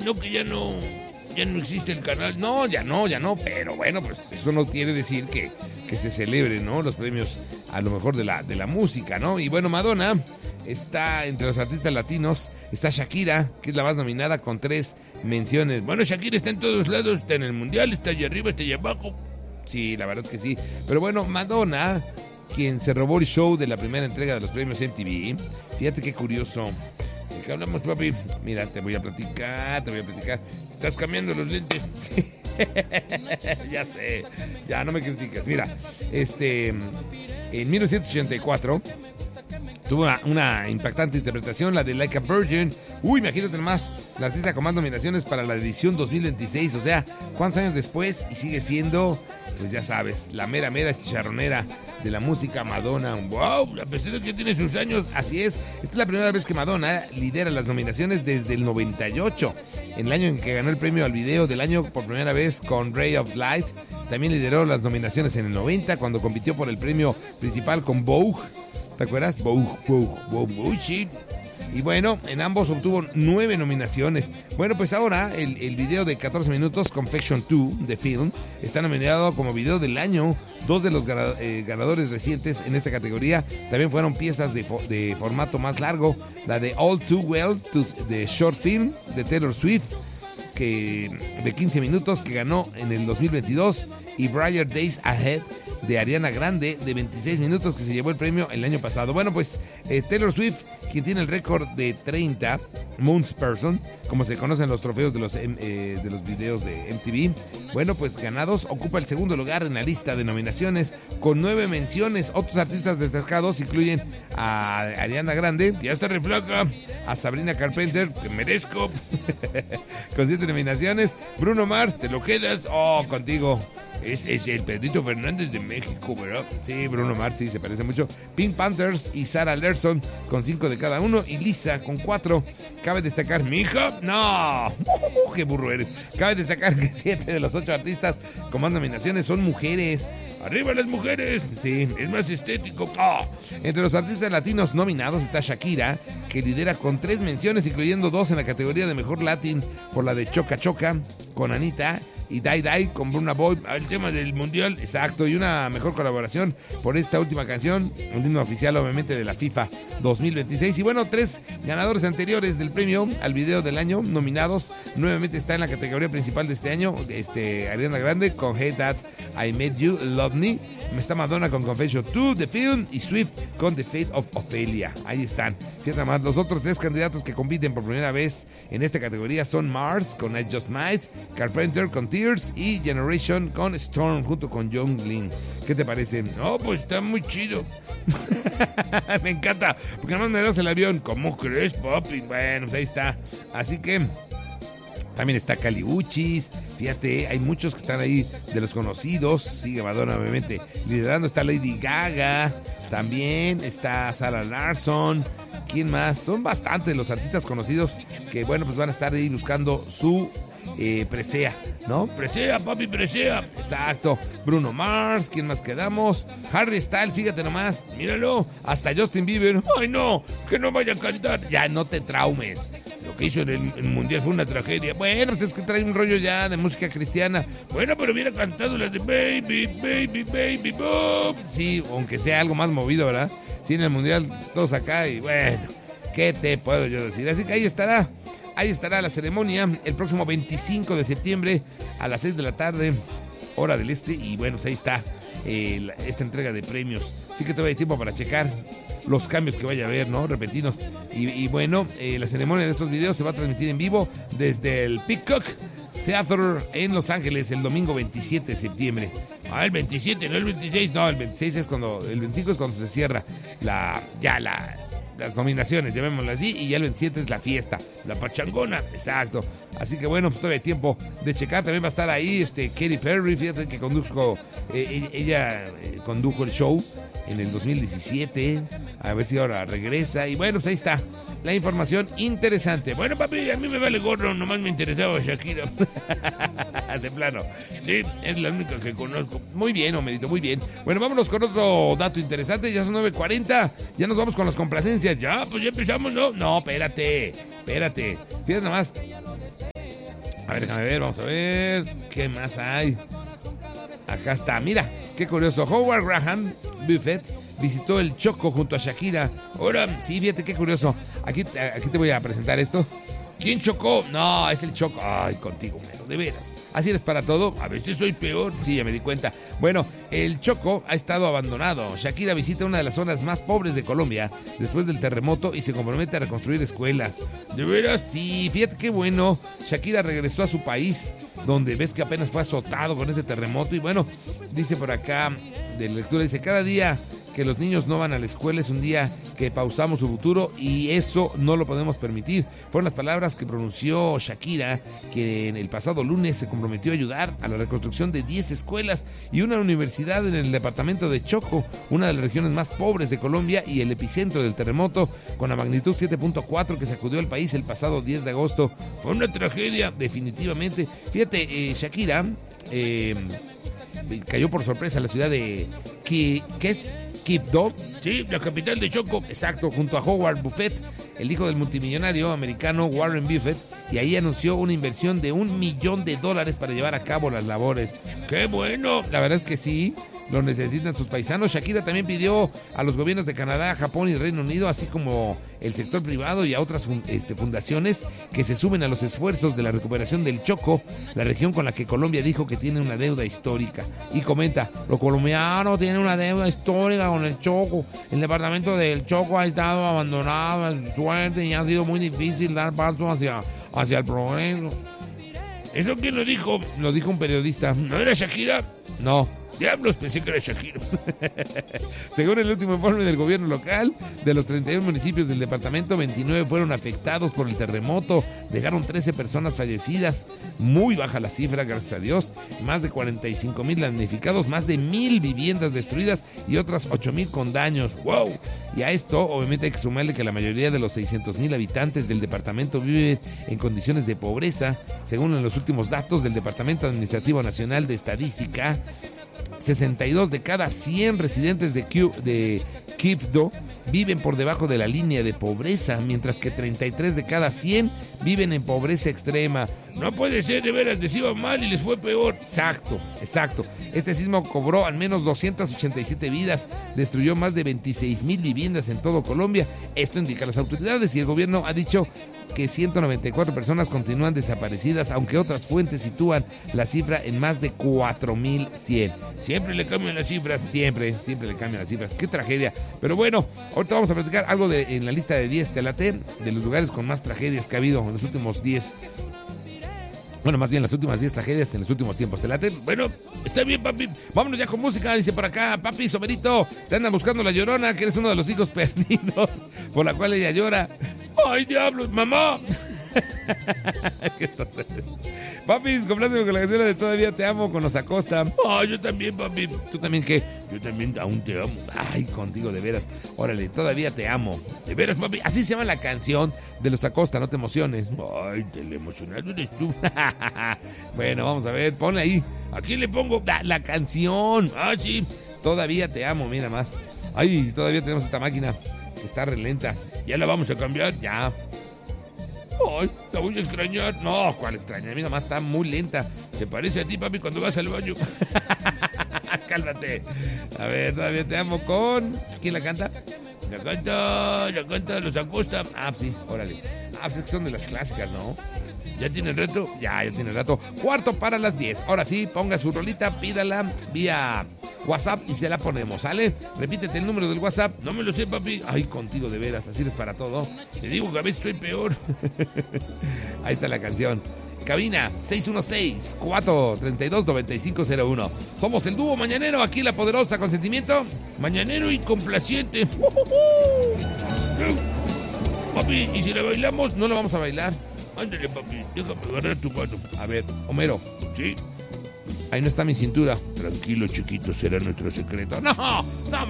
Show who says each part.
Speaker 1: no, que ya no existe el canal. No, ya no, pero bueno, pues eso no quiere decir que se celebren, ¿no? Los premios a lo mejor de la música, ¿no? Y bueno, Madonna está entre los artistas latinos, está Shakira, que es la más nominada con 3 menciones. Bueno, Shakira está en todos lados, está en el mundial, está allá arriba, está allá abajo. Sí, la verdad es que sí. Pero bueno, Madonna, quien se robó el show de la primera entrega de los premios MTV. Fíjate qué curioso. ¿De qué hablamos, papi? Mira, te voy a platicar. Estás cambiando los lentes. Ya sé, ya no me criticas. Mira, en 1984 tuvo una impactante interpretación, la de Like a Virgin. Uy, imagínate más, la artista con más nominaciones para la edición 2026. O sea, ¿cuántos años después? Y sigue siendo, pues ya sabes, la mera chicharronera de la música, Madonna. ¡Wow! A pesar de que tiene sus años, así es. Esta es la primera vez que Madonna lidera las nominaciones desde el 98. En el año en que ganó el premio al video del año por primera vez con Ray of Light. También lideró las nominaciones en el 90, cuando compitió por el premio principal con Vogue. ¿Te acuerdas? Vogue, sí. Y bueno, en ambos obtuvo 9 nominaciones. Bueno, pues ahora el video de 14 minutos, Confession 2, de Film, está nominado como video del año. 2 de los ganadores recientes en esta categoría también fueron piezas de formato más largo. La de All Too Well, de Short Film, de Taylor Swift, de 15 minutos, que ganó en el 2022. Y Brighter Days Ahead, de Ariana Grande, de 26 minutos, que se llevó el premio el año pasado. Bueno, pues Taylor Swift, quien tiene el récord de 30 Moons Person, como se conocen los trofeos de los videos de MTV, bueno, pues ganados, ocupa el segundo lugar en la lista de nominaciones con 9 menciones. Otros artistas destacados incluyen a Ariana Grande, que ya está reflaca, a Sabrina Carpenter, te merezco, con 7 nominaciones. Bruno Mars, te lo quedas, contigo. Es el Pedrito Fernández de México, ¿verdad? Sí, Bruno Mars, sí, se parece mucho. Pink Panthers y Sarah Larson con 5 de cada uno. Y Lisa con 4. Cabe destacar, ¿mi hija? ¡No! ¡Qué burro eres! Cabe destacar que 7 de los 8 artistas con más nominaciones son mujeres. ¡Arriba las mujeres! Sí, es más estético. Entre los artistas latinos nominados está Shakira, que lidera con 3 menciones, incluyendo 2 en la categoría de Mejor Latin por la de Choca Choca con Anita, y Die Die con Burna Boy, el tema del mundial, exacto, y una mejor colaboración por esta última canción, un himno oficial obviamente de la FIFA 2026. Y bueno, 3 ganadores anteriores del premio al video del año nominados, nuevamente está en la categoría principal de este año, Ariana Grande con Hey That I Made You Love Me. Está Madonna con Confession 2, The Film, y Swift con The Fate of Ophelia. Ahí están. Fíjate más, los otros 3 candidatos que compiten por primera vez en esta categoría son Mars con I Just Might, Carpenter con Tears y Generation con Storm junto con John Lynn. ¿Qué te parece? No, pues está muy chido. Me encanta, porque nada más me das el avión. ¿Cómo crees, papi? Bueno, pues ahí está. Así que también está Kali Uchis. Fíjate, hay muchos que están ahí de los conocidos. Sigue Madonna, obviamente, liderando. Está Lady Gaga. También está Sarah Larson. ¿Quién más? Son bastantes los artistas conocidos que, bueno, pues van a estar ahí buscando su presea, ¿no? Presea, papi, presea. Exacto. Bruno Mars. ¿Quién más quedamos? Harry Styles, fíjate nomás. Míralo. Hasta Justin Bieber. Ay, no, que no vaya a cantar. Ya, no te traumes. Lo que hizo en el mundial fue una tragedia. Bueno, pues es que trae un rollo ya de música cristiana. Bueno, pero hubiera cantado la de Baby, Baby, Baby, Boom. Sí, aunque sea algo más movido, ¿verdad? Sí, en el mundial todos acá y bueno, ¿qué te puedo yo decir? Así que ahí estará la ceremonia el próximo 25 de septiembre a las 6 de la tarde, hora del este. Y bueno, pues ahí está esta entrega de premios. Así que todavía hay tiempo para checar los cambios que vaya a haber, ¿no? Repentinos. Y bueno, la ceremonia de estos videos se va a transmitir en vivo desde el Peacock Theater en Los Ángeles el domingo 27 de septiembre. El 27, no el 26, no, el 26 es cuando, el 25 es cuando se cierra las nominaciones, llamémoslo así, y ya el 27 es la fiesta, la pachangona, exacto. Así que bueno, pues todavía hay tiempo de checar. También va a estar ahí Katy Perry, fíjate que ella condujo el show en el 2017, a ver si ahora regresa. Y bueno, pues ahí está la información interesante. Bueno, papi, a mí me vale gorro, nomás me interesaba Shakira. De plano, sí, es la única que conozco. Muy bien, Homerito, muy bien. Bueno, vámonos con otro dato interesante. Ya son 9:40, ya nos vamos con las complacencias. Ya, pues ya empezamos, ¿no? No, espérate. Fíjate nomás. A ver, déjame ver, vamos a ver. ¿Qué más hay? Acá está, mira, qué curioso. Howard Graham Buffett visitó el Choco junto a Shakira. Ahora, sí, fíjate qué curioso. Aquí te voy a presentar esto. ¿Quién chocó? No, es el Choco. Ay, contigo, Homero, de veras. Así eres para todo. A veces soy peor. Sí, ya me di cuenta. Bueno, el Choco ha estado abandonado. Shakira visita una de las zonas más pobres de Colombia después del terremoto y se compromete a reconstruir escuelas. ¿De veras? Sí, fíjate qué bueno. Shakira regresó a su país, donde ves que apenas fue azotado con ese terremoto. Y bueno, dice por acá, de lectura, dice, cada día que los niños no van a la escuela es un día que pausamos su futuro y eso no lo podemos permitir. Fueron las palabras que pronunció Shakira, que en el pasado lunes se comprometió a ayudar a la reconstrucción de 10 escuelas y una universidad en el departamento de Choco, una de las regiones más pobres de Colombia y el epicentro del terremoto con la magnitud 7.4 que sacudió al país el pasado 10 de agosto. Fue una tragedia, definitivamente. Fíjate, Shakira cayó por sorpresa en la ciudad de Quibdó, sí, la capital de Choco, exacto, junto a Howard Buffett, el hijo del multimillonario americano Warren Buffett, y ahí anunció una inversión de $1 millón para llevar a cabo las labores. ¡Qué bueno! La verdad es que sí, lo necesitan sus paisanos. Shakira también pidió a los gobiernos de Canadá, Japón y Reino Unido, así como el sector privado y a otras fundaciones que se sumen a los esfuerzos de la recuperación del Choco, la región con la que Colombia dijo que tiene una deuda histórica. Y comenta, los colombianos tienen una deuda histórica con el Choco. El departamento del Choco ha estado abandonado a su suerte y ha sido muy difícil dar paso hacia el progreso. ¿Eso quién lo dijo? Lo dijo un periodista. ¿No era Shakira? No. Diablos, pensé que era Shakira. Según el último informe del gobierno local, de los 31 municipios del departamento, 29 fueron afectados por el terremoto. Dejaron 13 personas fallecidas. Muy baja la cifra, gracias a Dios. Más de 45,000 damnificados, más de 1,000 viviendas destruidas y otras 8,000 con daños. ¡Wow! Y a esto, obviamente, hay que sumarle que la mayoría de los 600,000 habitantes del departamento viven en condiciones de pobreza. Según los últimos datos del Departamento Administrativo Nacional de Estadística, 62 de cada 100 residentes de Quibdó viven por debajo de la línea de pobreza, mientras que 33 de cada 100 viven en pobreza extrema. No puede ser, de veras, les iba mal y les fue peor. Exacto. Este sismo cobró al menos 287 vidas, destruyó más de 26,000 viviendas en todo Colombia. Esto indica las autoridades y el gobierno ha dicho que 194 personas continúan desaparecidas, aunque otras fuentes sitúan la cifra en más de 4,100. Siempre le cambian las cifras, siempre le cambian las cifras. Qué tragedia. Pero bueno, ahorita vamos a platicar algo en la lista de 10, te late, de los lugares con más tragedias que ha habido en los últimos 10. Bueno, más bien las últimas 10 tragedias en los últimos tiempos. ¿Te late? Bueno, está bien, papi. Vámonos ya con música. Dice por acá, papi, Somerito, te andan buscando la Llorona, que eres uno de los hijos perdidos, por la cual ella llora. ¡Ay, diablos, mamá! Papis, compláceme con la canción de Todavía Te Amo con Los Acosta. Ay, yo también, papi. ¿Tú también qué? Yo también aún te amo. Ay, contigo, de veras. Órale, Todavía Te Amo. De veras, papi. Así se llama la canción de Los Acosta, no te emociones. Ay, te le emocionado eres tú. Bueno, vamos a ver, ponle ahí. ¿A quién le pongo? La canción. Ah, sí. Todavía Te Amo, mira más. Ay, todavía tenemos esta máquina que está re lenta. Ya la vamos a cambiar, ya. Ay, la voy a extrañar. No, ¿cuál extrañar? Mira más, está muy lenta. ¿Te parece a ti, papi, cuando vas al baño? Cálmate. A ver, Todavía Te Amo con... ¿Quién la canta? La canta Los Acosta. Ah, sí, órale. Ah, pues son de las clásicas, ¿no? ¿Ya tiene el rato? Ya tiene el rato. 9:45. Ahora sí, ponga su rolita, pídala vía WhatsApp y se la ponemos, ¿sale? Repítete el número del WhatsApp. No me lo sé, papi. Ay, contigo, de veras, así eres para todo. Te digo que a veces soy peor. Ahí está la canción. Cabina 616-432-9501. Somos el dúo mañanero, aquí La Poderosa, con sentimiento mañanero y complaciente. Papi, ¿y si la bailamos? No la vamos a bailar. Ándale, papi, déjame agarrar tu mano. A ver, Homero. ¿Sí? Ahí no está mi cintura. Tranquilo, chiquito, será nuestro secreto. No,